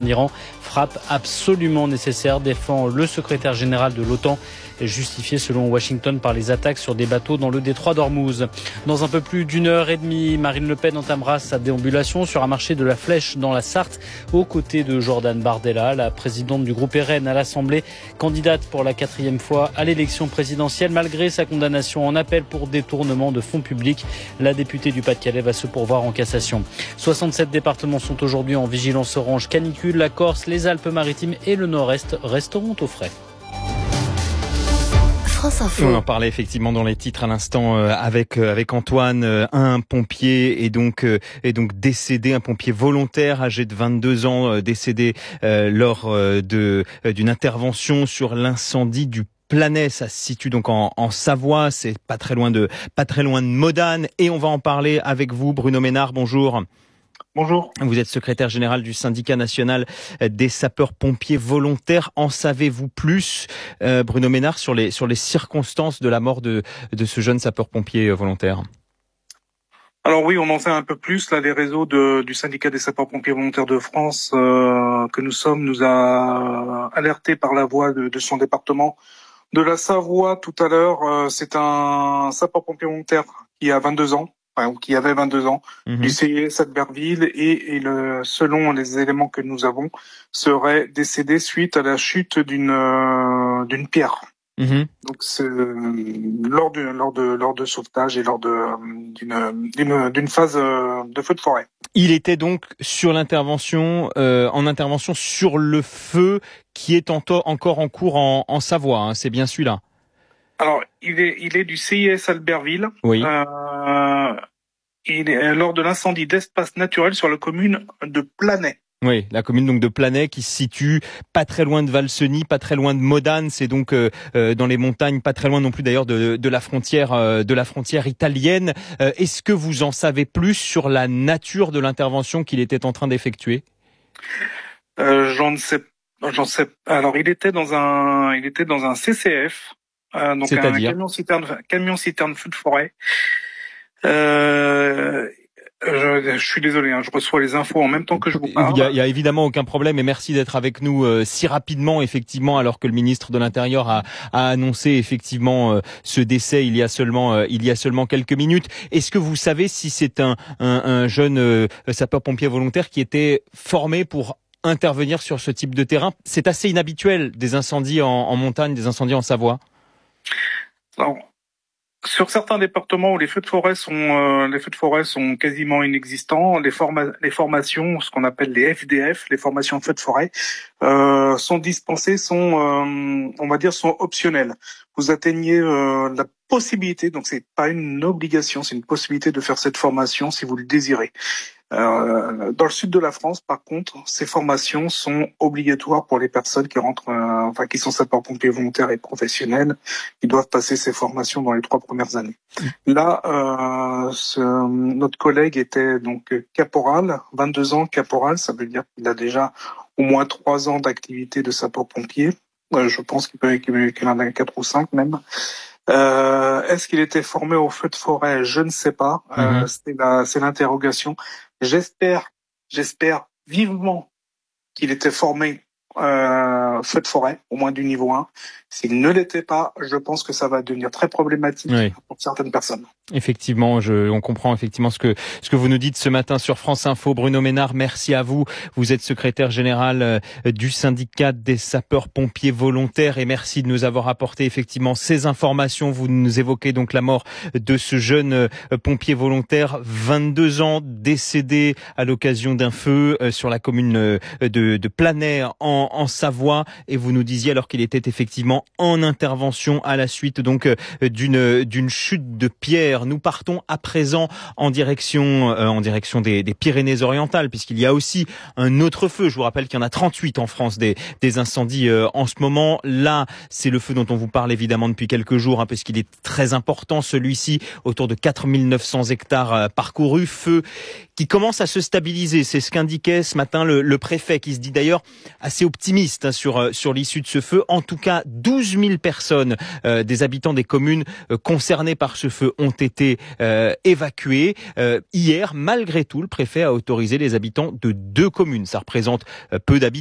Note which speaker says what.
Speaker 1: Iran. Frappe absolument nécessaire, défend le secrétaire général de l'OTAN, justifié selon Washington par les attaques sur des bateaux dans le détroit d'Ormuz. Dans un peu plus d'une heure et demie, Marine Le Pen entamera sa déambulation sur un marché de la Flèche dans la Sarthe, aux côtés de Jordan Bardella, la présidente du groupe RN à l'Assemblée, candidate pour la 4e fois à l'élection présidentielle. Malgré sa condamnation en appel pour détournement de fonds publics, la députée du Pas-de-Calais va se pourvoir en cassation. 67 départements sont aujourd'hui en vigilance orange canicule. La Corse, les Alpes-Maritimes et le Nord-Est resteront au frais.
Speaker 2: On en parlait effectivement dans les titres à l'instant avec Antoine. Un pompier est donc décédé, un pompier volontaire âgé de 22 ans décédé lors d'une intervention sur l'incendie du Planey. Ça se situe donc en Savoie, c'est pas très loin de Modane, et on va en parler avec vous, Bruno Ménard. Bonjour.
Speaker 3: Bonjour.
Speaker 2: Vous êtes secrétaire général du syndicat national des sapeurs-pompiers volontaires. En savez-vous plus, Bruno Ménard, sur les circonstances de la mort de ce jeune sapeur-pompier volontaire ?
Speaker 3: Alors oui, on en sait un peu plus. Là, les réseaux du syndicat des sapeurs-pompiers volontaires de France que nous sommes nous a alerté par la voix de son département de la Savoie tout à l'heure. C'est un sapeur-pompier volontaire qui a 22 ans. Ou qui avait 22 ans, du CIS Albertville, et selon les éléments que nous avons, serait décédé suite à la chute d'une pierre. Donc c'est lors de sauvetage et lors d'une phase de feu de forêt.
Speaker 2: Il était donc sur l'intervention, en intervention sur le feu qui est encore en cours en Savoie, hein, c'est bien celui-là.
Speaker 3: Alors, il est du CIS Albertville.
Speaker 2: Oui.
Speaker 3: Il est lors de l'incendie d'espace naturel sur la commune de Planey.
Speaker 2: Oui, la commune donc de Planey qui se situe pas très loin de Valseny, pas très loin de Modane. C'est donc dans les montagnes, pas très loin non plus d'ailleurs de la frontière italienne. Est-ce que vous en savez plus sur la nature de l'intervention qu'il était en train d'effectuer ?
Speaker 3: J'en sais. Alors, il était dans un CCF. Donc
Speaker 2: c'est-à-dire
Speaker 3: un camion citerne feu de forêt. Je suis désolé, je reçois les infos en même temps que je vous parle.
Speaker 2: Il y a évidemment aucun problème, et merci d'être avec nous si rapidement, effectivement, alors que le ministre de l'Intérieur a annoncé effectivement ce décès il y a seulement quelques minutes. Est-ce que vous savez si c'est un jeune sapeur-pompier volontaire qui était formé pour intervenir sur ce type de terrain ? C'est assez inhabituel, des incendies en montagne, des incendies en Savoie.
Speaker 3: Alors, sur certains départements où les feux de forêt sont quasiment inexistants, les formations, ce qu'on appelle les FDF, les formations feux de forêt, sont dispensées, sont optionnelles. Vous atteignez la possibilité, donc c'est pas une obligation, c'est une possibilité de faire cette formation si vous le désirez. Dans le sud de la France, par contre, ces formations sont obligatoires pour les personnes qui qui sont sapeurs-pompiers volontaires et professionnels. Ils doivent passer ces formations dans les 3 premières années. Là, notre collègue était donc caporal, 22 ans caporal, ça veut dire qu'il a déjà au moins 3 ans d'activité de sapeur-pompier. Je pense qu'il en a 4 ou 5 même. Est-ce qu'il était formé au feu de forêt ? Je ne sais pas. C'est l'interrogation. J'espère vivement qu'il était formé feu de forêt, au moins du niveau 1. S'il ne l'était pas, je pense que ça va devenir très problématique pour certaines personnes.
Speaker 2: Effectivement, on comprend effectivement ce que vous nous dites ce matin sur France Info. Bruno Ménard, merci à vous. Vous êtes secrétaire général du syndicat des sapeurs-pompiers volontaires, et merci de nous avoir apporté effectivement ces informations. Vous nous évoquez donc la mort de ce jeune pompier volontaire, 22 ans, décédé à l'occasion d'un feu sur la commune de Planey en Savoie, et vous nous disiez alors qu'il était effectivement en intervention à la suite donc d'une chute de pierre. Nous partons à présent en direction des Pyrénées-Orientales, puisqu'il y a aussi un autre feu. Je vous rappelle qu'il y en a 38 en France des incendies en ce moment. Là, c'est le feu dont on vous parle évidemment depuis quelques jours, puisqu'il est très important celui-ci, autour de 4900 hectares parcourus, feu qui commence à se stabiliser. C'est ce qu'indiquait ce matin le préfet, qui se dit d'ailleurs assez optimiste sur l'issue de ce feu. En tout cas, 12 000 personnes, des habitants des communes concernées par ce feu, ont été évacués. Hier, malgré tout, le préfet a autorisé les habitants de 2 communes. Ça représente peu d'habitants.